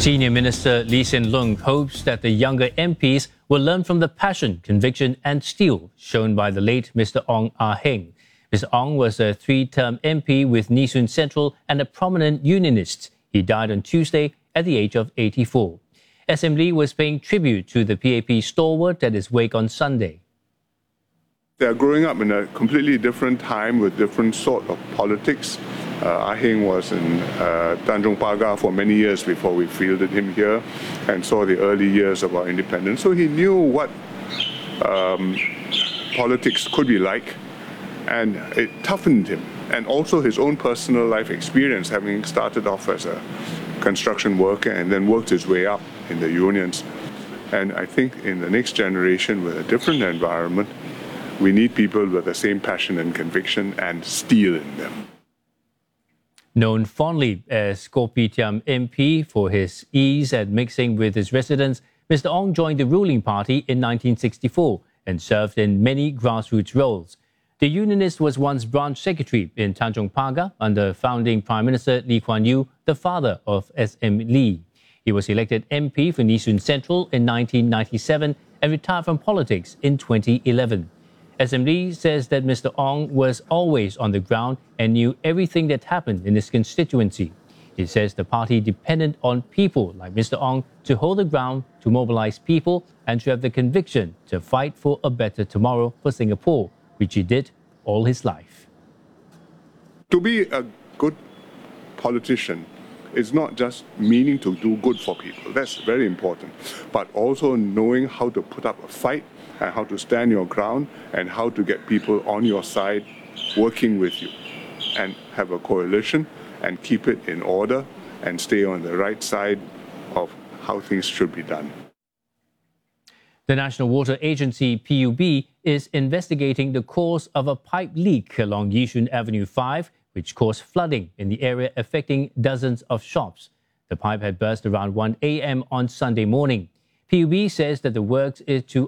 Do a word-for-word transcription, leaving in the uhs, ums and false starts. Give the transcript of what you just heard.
Senior Minister Lee Hsien Loong hopes that the younger M Ps will learn from the passion, conviction and steel shown by the late Mister Ong Ah Heng. Mister Ong was a three-term M P with Nee Soon Central and a prominent unionist. He died on Tuesday at the age of eighty-four. S M Lee was paying tribute to the P A P stalwart at his wake on Sunday. They are growing up in a completely different time with different sort of politics. Uh, Ah Heng was in uh, Tanjong Pagar for many years before we fielded him here and saw the early years of our independence. So he knew what um, politics could be like, and it toughened him. And also his own personal life experience, having started off as a construction worker and then worked his way up in the unions. And I think in the next generation with a different environment, we need people with the same passion and conviction and steel in them. Known fondly as Kopitiam M P for his ease at mixing with his residents, Mister Ong joined the ruling party in nineteen sixty-four and served in many grassroots roles. The unionist was once branch secretary in Tanjong Pagar under founding Prime Minister Lee Kuan Yew, the father of S M Lee. He was elected M P for Nee Soon Central in nineteen ninety-seven and retired from politics in twenty eleven. S M Lee says that Mister Ong was always on the ground and knew everything that happened in his constituency. He says the party depended on people like Mister Ong to hold the ground, to mobilize people, and to have the conviction to fight for a better tomorrow for Singapore, which he did all his life. To be a good politician is not just meaning to do good for people. That's very important. But also knowing how to put up a fight and how to stand your ground and how to get people on your side working with you and have a coalition and keep it in order and stay on the right side of how things should be done. The National Water Agency, P U B, is investigating the cause of a pipe leak along Yishun Avenue five, which caused flooding in the area affecting dozens of shops. The pipe had burst around one a m on Sunday morning. P U B says that the works is to